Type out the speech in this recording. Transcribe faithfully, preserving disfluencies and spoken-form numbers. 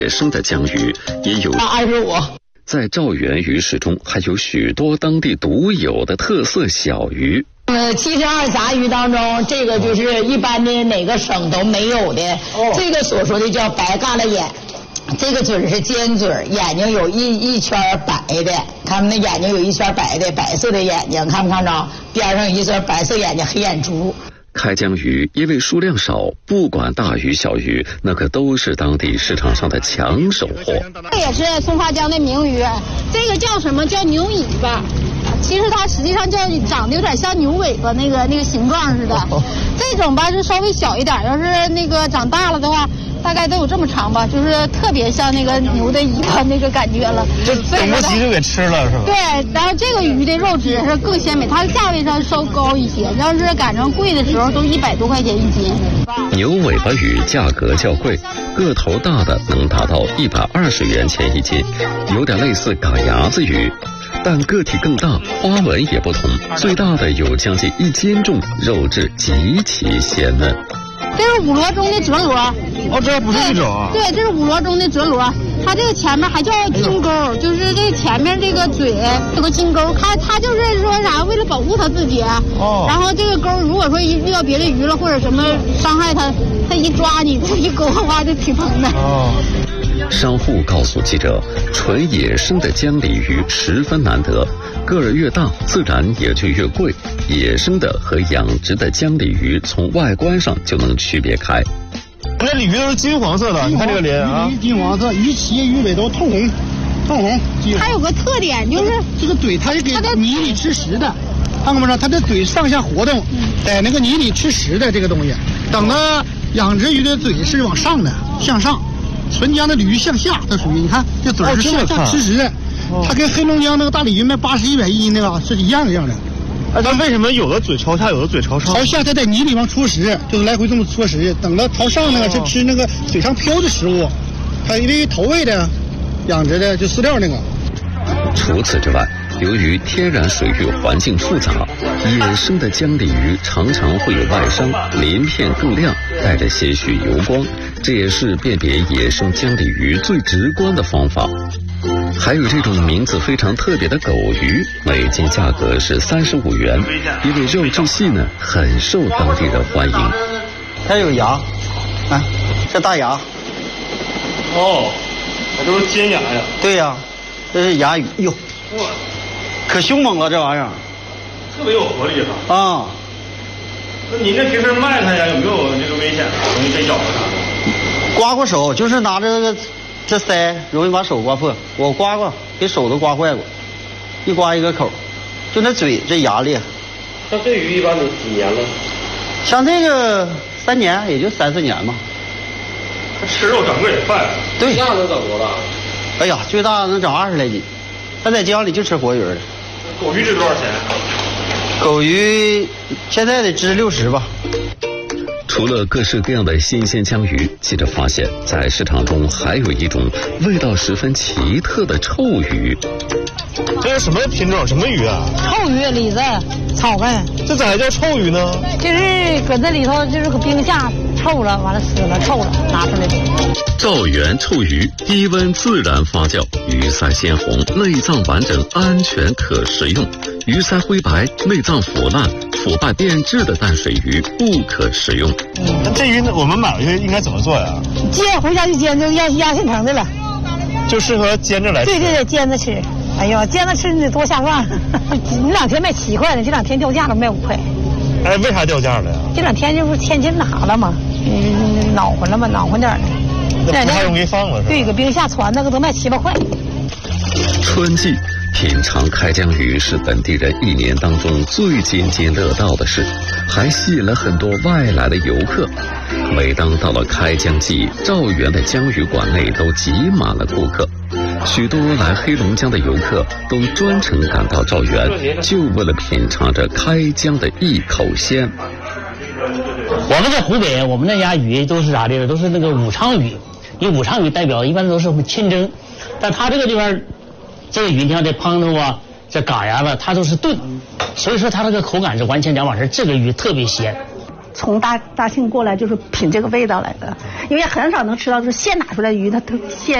野生的江鱼也有二十五。 在赵源鱼市中，还有许多当地独有的特色小鱼。 呃，七十二杂鱼当中，这个就是一般的哪个省都没有的。哦、这个所说的叫白嘎啦眼，这个嘴是尖嘴，眼睛有一一圈白的，他们的眼睛有一圈白的，白色的眼睛，看没看着？边上有一圈白色眼睛，黑眼珠。 开江鱼因为数量少，不管大鱼小鱼，那可都是当地市场上的抢手货。 这也是松花江的名鱼，这个叫什么？叫牛尾巴。其实它实际上叫长得有点像牛尾巴那个那个形状似的。这种吧是稍微小一点，要是那个长大了的话，大概都有这么长吧，就是特别像那个牛的尾巴那个感觉了。 这等不及就给吃了是吧？ 对，然后这个鱼的肉质是更鲜美，它的价位上稍高一些，要是赶上贵的时候都一百多块钱一斤。 牛尾巴鱼价格较贵，个头大的能达到一百二十元钱一斤，有点类似嘎牙子鱼。但个体更大，花纹也不同，最大的有将近一斤重，肉质极其鲜嫩。 这是五螺中的折螺。 哦，这不是一种啊？ 对，这是五螺中的折螺，它这个前面还叫金钩，哎、就是这前面这个嘴有个金钩，它它就是说啥，为了保护它自己。哦。然后这个钩如果说遇到别的鱼了或者什么伤害它，它一抓你，一勾的话就挺疼的。哦。 商户告诉记者，纯野生的江鲤鱼十分难得，个儿越大，自然也就越贵。野生的和养殖的江鲤鱼从外观上就能区别开。 那鲤鱼都是金黄色的，你看这个鳞啊， 金黄色，鱼鳍、鱼尾都透红，透红。 它有个特点就是、 这个嘴，它是给泥里吃食的，看看没？它的嘴上下活动，在那个泥里吃食的这个东西。等到养殖鱼的嘴是往上的，向上。纯江的鲤鱼向下，它属于你看这嘴是向下吃食的，哦、它跟黑龙江那个大鲤鱼卖八十一百一斤那个是一样一样的。 哎，它为什么有的嘴朝下，有的嘴朝上？ 朝下它在泥里面戳食，就是来回这么戳食。等到朝上那个是吃那个嘴上飘的食物，它因为投喂的、养殖的就饲料那个。 除此之外，由于天然水域环境复杂，野生的江鲤鱼常常会有外伤，鳞片更亮，带着些许油光，这也是辨别野生江鲤鱼最直观的方法。还有这种名字非常特别的狗鱼，每斤价格是三十五元，因为肉质细呢，很受当地人欢迎。 它有牙，啊，这大牙。 哦，这都是尖牙呀。 对呀、啊，这是牙鱼，哟，哇，可凶猛了这玩意儿。 特别有活力哈。 啊。 那您这平时卖它呀，有没有这个危险啊？容易被咬啥的？ 刮过手，就是拿着这个这腮，容易把手刮破。我刮过，给手都刮坏过，一刮一个口，就那嘴这牙裂。 像这鱼一般都几年了？ 像这个三年，也就三四年吧。 它吃肉长个也快。 对。 最大能长多大？ 哎呀，最大能长二十来斤。它在江里就吃活鱼的。 狗鱼值多少钱？ 狗鱼现在得值六十吧。 除了各式各样的新鲜江鱼，记者发现，在市场中还有一种味道十分奇特的臭鱼。 这是什么品种？什么鱼啊？ 臭鱼里子草根。 这咋还叫臭鱼呢？ 就是搁这里头，就是搁冰下臭了，完了死了，臭了，拿出来的。 赵源臭鱼低温自然发酵，鱼鳃鲜红，内脏完整，安全可食用。鱼鳃灰白，内脏腐烂、腐败变质的淡水鱼不可食用。 那这鱼我们买回去应该怎么做呀？ 煎，回家就煎，就压压现成的了。 就适合煎着来吃。 对对对，煎着吃。哎呦，煎着吃你得多下饭。你两天卖七块了，这两天掉价了，卖五块。 哎，为啥掉价了呀？ 这两天就是天气那啥了嘛，嗯，暖和了嘛，暖和点的。 那不太容易放了是吧？ 对，搁冰下传那个都卖七八块。 春季品尝开江鱼是本地人一年当中最津津乐道的事，还吸引了很多外来的游客。每当到了开江季，赵源的江鱼馆内都挤满了顾客。许多来黑龙江的游客都专程赶到赵源，就为了品尝这开江的一口鲜。 我们在湖北，我们那家鱼都是啥的？都是那个武昌鱼，以武昌鱼代表，一般都是我们清蒸。但它这个地方，这个鱼，你看这胖头啊，这嘎牙子，它都是炖，所以说它这个口感是完全两码事。这个鱼特别鲜。 从大大庆过来就是品这个味道来的，因为很少能吃到就是现打出来的鱼，它特现